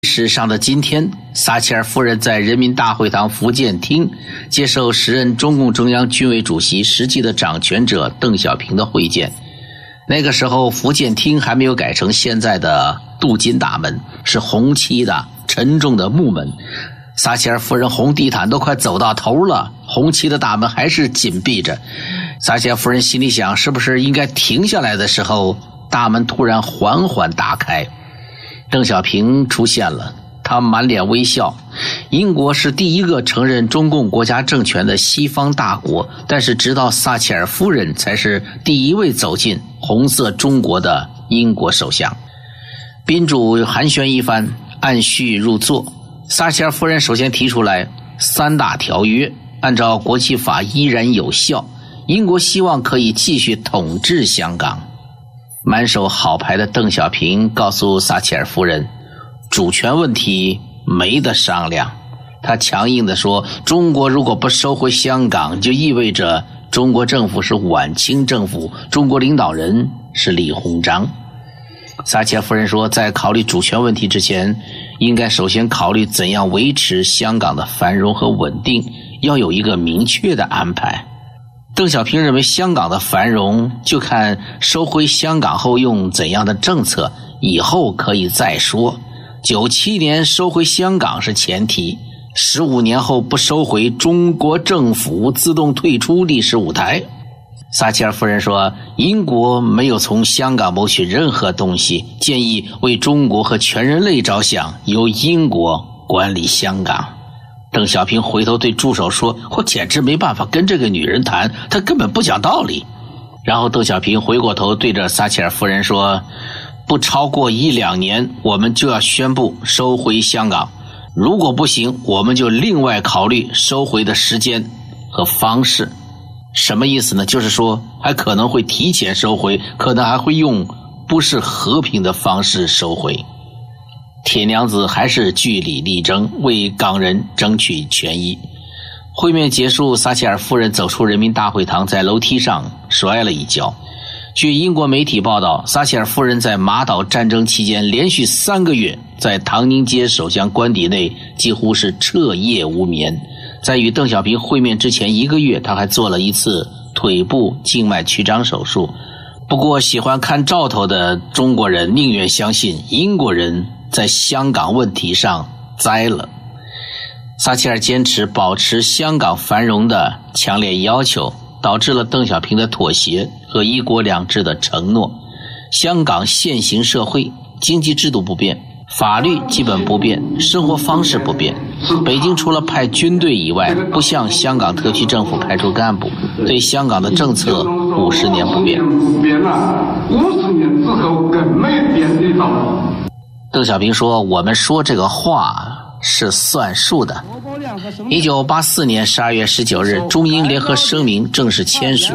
史上的今天，撒切尔夫人在人民大会堂福建厅接受时任中共中央军委主席、实际的掌权者邓小平的会见。那个时候福建厅还没有改成现在的镀金大门，是红漆的沉重的木门。撒切尔夫人红地毯都快走到头了，红漆的大门还是紧闭着。撒切尔夫人心里想，是不是应该停下来的时候，大门突然缓缓打开，邓小平出现了，他满脸微笑。英国是第一个承认中共国家政权的西方大国，但是直到撒切尔夫人才是第一位走进红色中国的英国首相。宾主寒暄一番，按序入座。撒切尔夫人首先提出来3大条约，按照国际法依然有效，英国希望可以继续统治香港。满手好牌的邓小平告诉撒切尔夫人，主权问题没得商量。他强硬地说，中国如果不收回香港，就意味着中国政府是晚清政府，中国领导人是李鸿章。撒切尔夫人说，在考虑主权问题之前，应该首先考虑怎样维持香港的繁荣和稳定，要有一个明确的安排。邓小平认为，香港的繁荣就看收回香港后用怎样的政策，以后可以再说。97年收回香港是前提，15年后不收回，中国政府自动退出历史舞台。撒切尔夫人说，英国没有从香港谋取任何东西，建议为中国和全人类着想，由英国管理香港。邓小平回头对助手说，我简直没办法跟这个女人谈，她根本不讲道理。然后邓小平回过头对着撒切尔夫人说，不超过1-2年，我们就要宣布收回香港，如果不行，我们就另外考虑收回的时间和方式。什么意思呢？就是说还可能会提前收回，可能还会用不是和平的方式收回。铁娘子还是据理力争，为港人争取权益。会面结束，撒切尔夫人走出人民大会堂，在楼梯上摔了一跤。据英国媒体报道，撒切尔夫人在马岛战争期间连续3个月在唐宁街首相官邸内几乎是彻夜无眠。在与邓小平会面之前1个月，他还做了一次腿部静脉曲张手术。不过喜欢看兆头的中国人宁愿相信英国人在香港问题上栽了。撒切尔坚持保持香港繁荣的强烈要求，导致了邓小平的妥协和1国2制的承诺。香港现行社会经济制度不变，法律基本不变，生活方式不变。北京除了派军队以外，不向香港特区政府派出干部，对香港的政策50年不变。50年之后更没变的道理。邓小平说，我们说这个话是算数的。1984年12月19日，中英联合声明正式签署，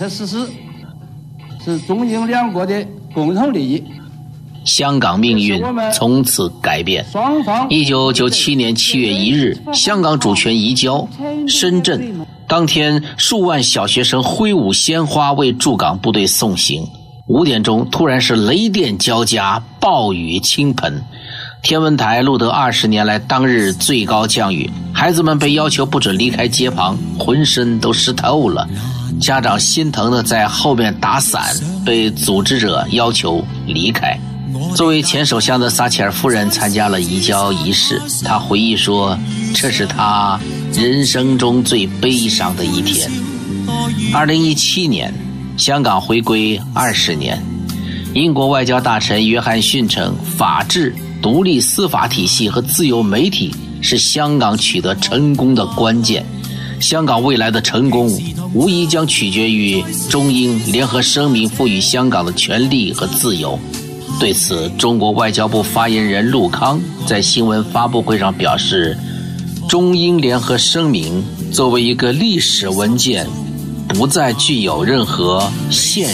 是中英两国的共同利益。 香港命运从此改变。1997年7月1日，香港主权移交深圳。当天，数万小学生挥舞鲜花为驻港部队送行。5点钟，突然是雷电交加，暴雨倾盆。天文台录得20年来当日最高降雨，孩子们被要求不准离开街旁，浑身都湿透了。家长心疼的在后面打伞，被组织者要求离开。作为前首相的撒切尔夫人参加了移交仪式，她回忆说，这是她人生中最悲伤的一天。2017年，香港回归20年，英国外交大臣约翰逊称，法治、独立司法体系和自由媒体是香港取得成功的关键。香港未来的成功无疑将取决于中英联合声明赋予香港的权利和自由。对此，中国外交部发言人陆康在新闻发布会上表示，中英联合声明作为一个历史文件，不再具有任何现